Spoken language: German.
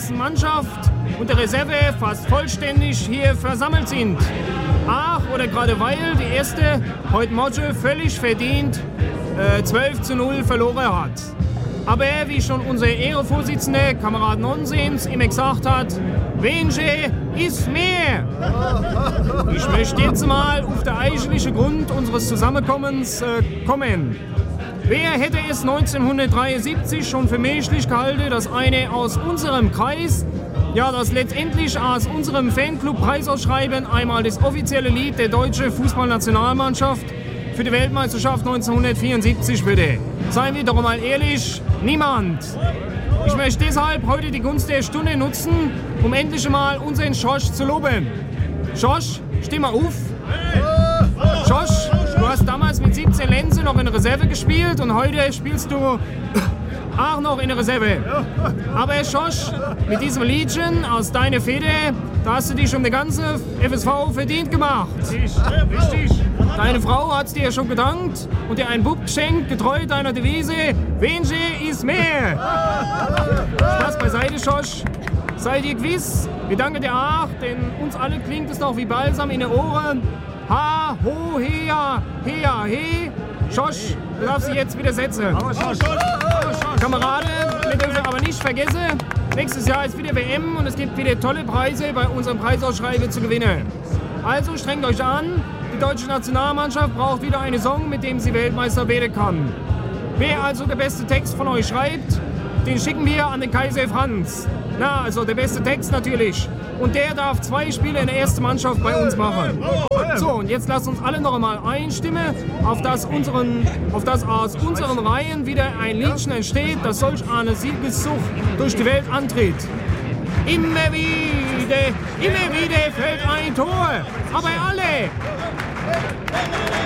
ersten Mannschaft und der Reserve fast vollständig hier versammelt sind. Ach, oder gerade weil die erste heute Morgen völlig verdient 12:0 verloren hat. Aber wie schon unser Ehrenvorsitzender, Kamerad Nonsens, immer gesagt hat, weniger ist mehr. Ich möchte jetzt mal auf den eigentlichen Grund unseres Zusammenkommens kommen. Wer hätte es 1973 schon für möglich gehalten, dass eine aus unserem Kreis, ja, das letztendlich aus unserem Fanclub-Preisausschreiben einmal das offizielle Lied der deutschen Fußballnationalmannschaft für die Weltmeisterschaft 1974 würde? Seien wir doch mal ehrlich, niemand. Ich möchte deshalb heute die Gunst der Stunde nutzen, um endlich mal unseren Schorsch zu loben. Schorsch, steh mal auf. Schorsch, du hast damals mit 17 Lenze noch in der Reserve gespielt und heute spielst du auch noch in der Reserve. Aber Schorsch, mit diesem Liedchen aus deiner Feder, da hast du dich um den ganzen FSV verdient gemacht. Richtig. Deine Frau hat's dir schon gedankt und dir ein Bub geschenkt, getreu deiner Devise, weniger ist mehr. Spaß beiseite, Schorsch. Sei dir gewiss, wir danken dir auch, denn uns alle klingt es noch wie Balsam in den Ohren. Ha, ho, hea, hea, he. Schorsch, du darfst dich jetzt wieder setzen. Kameraden, wir dürfen aber nicht vergessen, nächstes Jahr ist wieder WM und es gibt wieder tolle Preise bei unserem Preisausschreiben zu gewinnen. Also strengt euch an, die deutsche Nationalmannschaft braucht wieder einen Song, mit dem sie Weltmeister werden kann. Wer also der beste Text von euch schreibt, den schicken wir an den Kaiser Franz. Na, also der beste Text natürlich. Und der darf 2 Spiele in der ersten Mannschaft bei uns machen. So, und jetzt lasst uns alle noch einmal einstimmen, auf das aus unseren Reihen wieder ein Liedchen entsteht, das solch eine Siegessucht durch die Welt antritt. Immer wieder fällt ein Tor, aber alle